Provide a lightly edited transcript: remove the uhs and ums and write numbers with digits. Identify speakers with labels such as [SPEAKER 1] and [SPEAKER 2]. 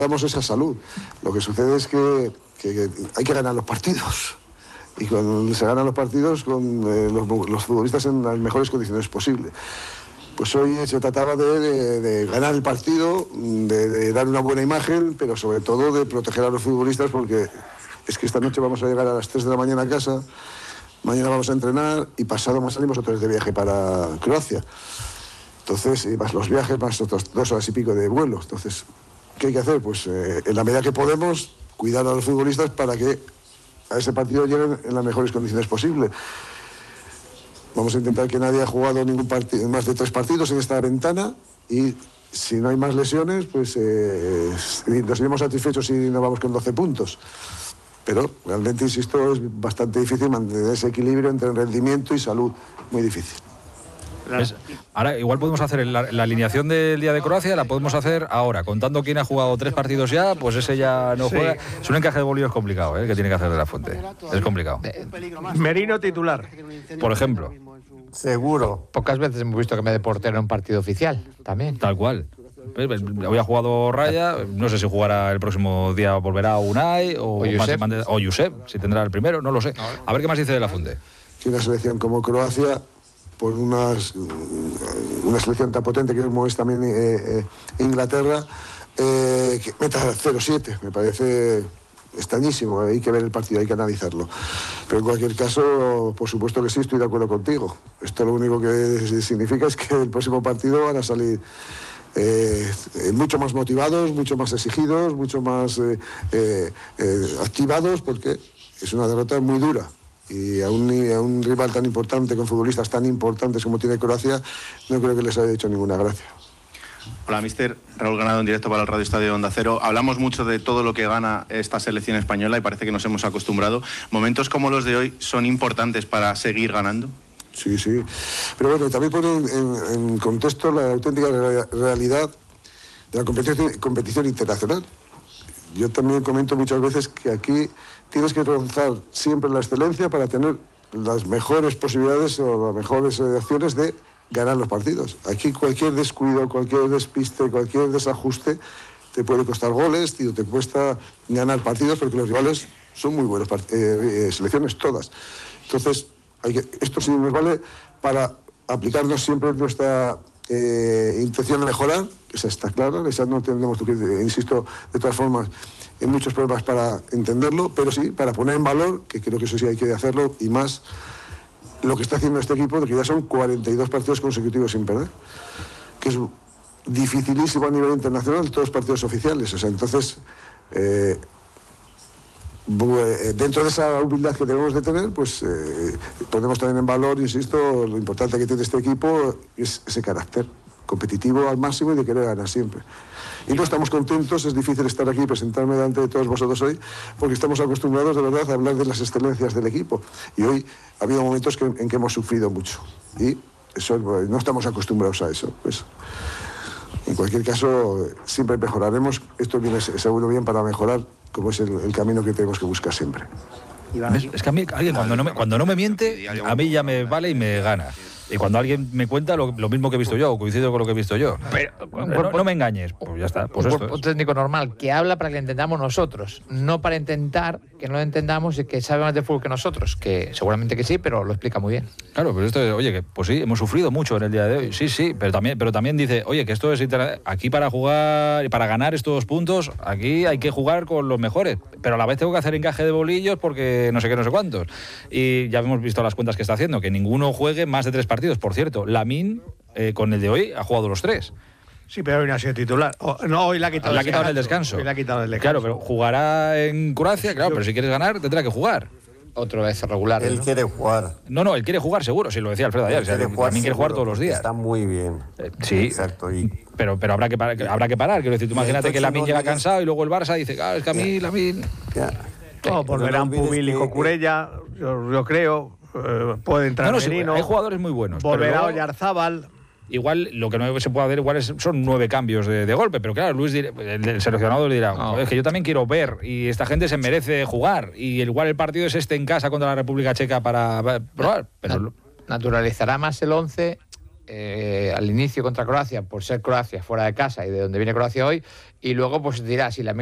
[SPEAKER 1] damos esa salud. Lo que sucede es que hay que ganar los partidos. Y cuando se ganan los partidos con los futbolistas en las mejores condiciones posibles. Pues hoy se trataba de ganar el partido, de dar una buena imagen, pero sobre todo de proteger a los futbolistas, porque es que esta noche vamos a llegar a las 3 de la mañana a casa, mañana vamos a entrenar y pasado más salimos otra vez de viaje para Croacia. Entonces, más los viajes, más otras 2 horas y pico de vuelo. Entonces, ¿qué hay que hacer? Pues en la medida que podemos, cuidar a los futbolistas para que a ese partido lleguen en las mejores condiciones posibles. Vamos a intentar que nadie haya jugado ningún partido, más de 3 partidos en esta ventana, y si no hay más lesiones, pues nos iremos satisfechos si nos vamos con 12 puntos. Pero realmente, insisto, es bastante difícil mantener ese equilibrio entre rendimiento y salud. Muy difícil.
[SPEAKER 2] Ahora, igual podemos hacer la alineación del día de Croacia, la podemos hacer ahora, contando quién ha jugado 3 partidos ya, pues ese ya no juega. Es un encaje de bolillos complicado, que tiene que hacer De La Fuente. Es complicado.
[SPEAKER 3] Merino titular,
[SPEAKER 2] por ejemplo.
[SPEAKER 4] Seguro.
[SPEAKER 5] Pocas veces hemos visto que me dé portero en un partido oficial, también.
[SPEAKER 2] Tal cual. Hoy ha jugado Raya, no sé si jugará el próximo día, volverá Unai o Josep, si tendrá el primero, no lo sé. A ver qué más dice De La Fuente.
[SPEAKER 1] Que una selección como Croacia, por una selección tan potente como es también Inglaterra, que meta 0-7, me parece extrañísimo. Hay que ver el partido, hay que analizarlo. Pero en cualquier caso, por supuesto que sí, estoy de acuerdo contigo. Esto lo único que significa es que el próximo partido van a salir mucho más motivados, mucho más exigidos, mucho más activados, porque es una derrota muy dura. Y a un rival tan importante, con futbolistas tan importantes como tiene Croacia, no creo que les haya hecho ninguna gracia.
[SPEAKER 6] Hola, mister. Raúl Ganado, en directo para el Radio Estadio Onda Cero. Hablamos mucho de todo lo que gana esta selección española y parece que nos hemos acostumbrado. ¿Momentos como los de hoy son importantes para seguir ganando?
[SPEAKER 1] Sí, sí. Pero bueno, también pone en contexto la auténtica realidad de la competición internacional. Yo también comento muchas veces que aquí tienes que rozar siempre la excelencia para tener las mejores posibilidades o las mejores acciones de ganar los partidos. Aquí cualquier descuido, cualquier despiste, cualquier desajuste te puede costar goles, tío, te cuesta ganar partidos, porque los rivales son muy buenos, selecciones todas. Entonces, esto sí nos vale para aplicarnos siempre nuestra intención de mejorar, esa está clara, esa no tenemos que, insisto, de todas formas, hay muchos problemas para entenderlo, pero sí, para poner en valor, que creo que eso sí hay que hacerlo, y más lo que está haciendo este equipo, de que ya son 42 partidos consecutivos sin perder, que es dificilísimo a nivel internacional, todos los partidos oficiales. O sea, entonces, dentro de esa humildad que debemos de tener, pues podemos tener en valor, insisto, lo importante que tiene este equipo es ese carácter competitivo al máximo y de querer ganar siempre. Y no estamos contentos, es difícil estar aquí y presentarme delante de todos vosotros hoy, porque estamos acostumbrados de verdad a hablar de las excelencias del equipo. Y hoy ha habido momentos en que hemos sufrido mucho. Y eso, no estamos acostumbrados a eso. Pues, en cualquier caso, siempre mejoraremos. Esto viene seguro bien para mejorar, como es el camino que tenemos que buscar siempre.
[SPEAKER 2] Es que a mí, alguien cuando no me miente, a mí ya me vale y me gana. Y cuando alguien me cuenta lo mismo que he visto yo, o coincido con lo que he visto yo. Pero no me engañes, pues ya está. Pues esto
[SPEAKER 5] un técnico normal que habla para que le entendamos nosotros, no para intentar que no lo entendamos y que sabe más de fútbol que nosotros, que seguramente que sí, pero lo explica muy bien.
[SPEAKER 2] Claro, pero esto, oye, que pues sí, hemos sufrido mucho en el día de hoy, sí, pero también dice, oye, que esto es aquí para jugar, para ganar estos puntos, aquí hay que jugar con los mejores, pero a la vez tengo que hacer encaje de bolillos porque no sé qué, no sé cuántos. Y ya hemos visto las cuentas que está haciendo, que ninguno juegue más de 3 partidos. Por cierto, Lamine, con el de hoy, ha jugado los 3.
[SPEAKER 3] Sí, pero hoy no ha sido titular. No, hoy le ha quitado
[SPEAKER 2] el descanso.
[SPEAKER 3] Hoy le ha quitado el descanso.
[SPEAKER 2] Claro, pero jugará en Croacia, claro, pero si quieres ganar, tendrá que jugar.
[SPEAKER 5] Otro vez regular.
[SPEAKER 4] Él quiere jugar.
[SPEAKER 2] No, él quiere jugar seguro, sí, lo decía Alfredo ayer. También quiere jugar todos los días.
[SPEAKER 4] Está muy bien.
[SPEAKER 2] Sí,
[SPEAKER 4] exacto.
[SPEAKER 2] Pero habrá que parar. Quiero decir, tú imagínate que Lamine llega cansado y luego el Barça dice, es que a mí Lamine...
[SPEAKER 3] No, volverán Pubil y Cucurella, yo creo. Puede entrar Merino.
[SPEAKER 2] Hay jugadores muy buenos.
[SPEAKER 3] Volverá Oyarzábal.
[SPEAKER 2] Igual lo que no se puede hacer son 9 cambios de golpe, pero claro, Luis, el seleccionado le dirá, es que yo también quiero ver y esta gente se merece jugar y igual el partido es en casa contra la República Checa para probar. Pero
[SPEAKER 5] naturalizará más el 11 al inicio contra Croacia por ser Croacia fuera de casa y de donde viene Croacia hoy, y luego pues dirá si la